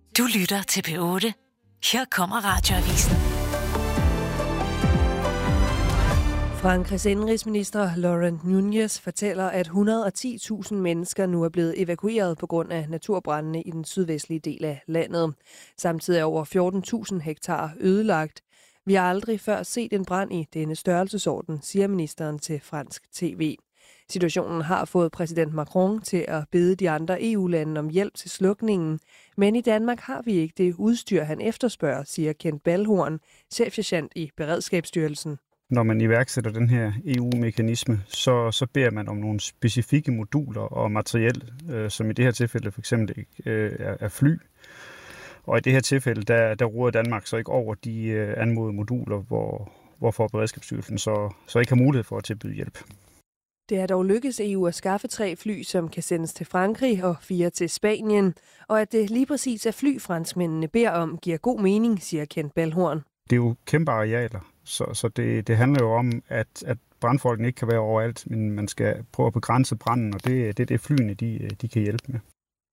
Du lytter til P8. Her kommer Radioavisen. Frankrigs indenrigsminister Laurent Nunez fortæller, at 110.000 mennesker nu er blevet evakueret på grund af naturbrændene i den sydvestlige del af landet. Samtidig er over 14.000 hektar ødelagt. Vi har aldrig før set en brand i denne størrelsesorden, siger ministeren til fransk tv. Situationen har fået præsident Macron til at bede de andre EU-lande om hjælp til slukningen, men i Danmark har vi ikke det udstyr, han efterspørger, siger Kent Balhorn, chefsergent i Beredskabsstyrelsen. Når man iværksætter den her EU-mekanisme, så beder man om nogle specifikke moduler og materiel, som i det her tilfælde for eksempel er fly. Og i det her tilfælde, der råder Danmark så ikke over de anmodede moduler, hvorfor Beredskabsstyrelsen så ikke har mulighed for at tilbyde hjælp. Det er dog lykkedes EU at skaffe 3 fly, som kan sendes til Frankrig og 4 til Spanien. Og at det lige præcis er fly, franskmændene beder om, giver god mening, siger Kent Balhorn. Det er jo kæmpe arealer, så det handler jo om, at brandfolkene ikke kan være overalt, men man skal prøve at begrænse branden, og det er det flyene, de kan hjælpe med.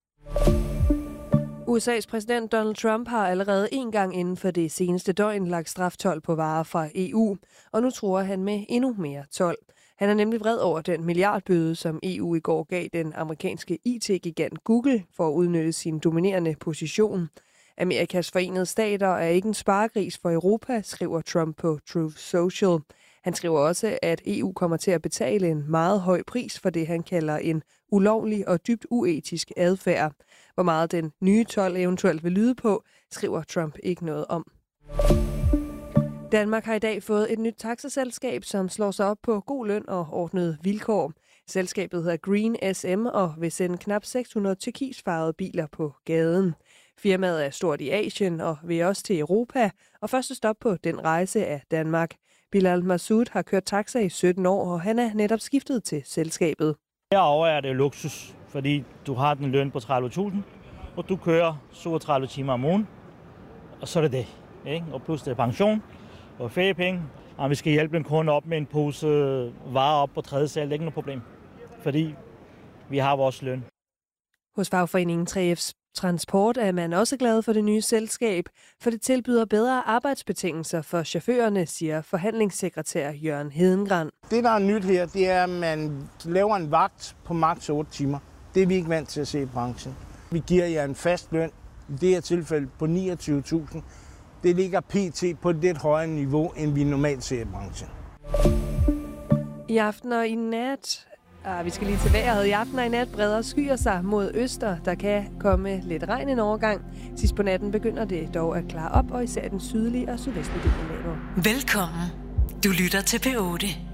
USA's præsident Donald Trump har allerede en gang inden for det seneste døgn lagt straftold på varer fra EU, og nu tror han med endnu mere told. Han er nemlig vred over den milliardbøde, som EU i går gav den amerikanske IT-gigant Google for at udnytte sin dominerende position. Amerikas Forenede Stater er ikke en sparegris for Europa, skriver Trump på Truth Social. Han skriver også, at EU kommer til at betale en meget høj pris for det, han kalder en ulovlig og dybt uetisk adfærd. Hvor meget den nye told eventuelt vil lyde på, skriver Trump ikke noget om. Danmark har i dag fået et nyt taxaselskab, som slår sig op på god løn og ordnede vilkår. Selskabet hedder Green SM og vil sende knap 600 turkisfarvede biler på gaden. Firmaet er stort i Asien og vil også til Europa, og første stop på den rejse er Danmark. Bilal Massoud har kørt taxa i 17 år, og han er netop skiftet til selskabet. Herover er det luksus, fordi du har den løn på 30.000, og du kører 37 timer om ugen, og så er det det. Ikke? Og plus det er pension og feriepenge, og vi skal hjælpe en kunde op med en pose varer op på 3. sal, det er ikke noget problem, fordi vi har vores løn. Hos fagforeningen 3F's Transport er man også glad for det nye selskab, for det tilbyder bedre arbejdsbetingelser for chaufførerne, siger forhandlingssekretær Jørgen Hedengran. Det, der er nyt her, det er, at man laver en vagt på maks 8 timer. Det er vi ikke vant til at se i branchen. Vi giver jer en fast løn, i det her tilfælde på 29.000. Det ligger pt. På et lidt højere niveau, end vi normalt ser i branchen. I aften og i nat... Vi skal lige til vejret. I aften og i nat breder skyer sig mod øster. Der kan komme lidt regn en overgang. Sidst på natten begynder det dog at klare op, og især den sydlige og sydvestlige del af landet. Velkommen. Du lytter til P8.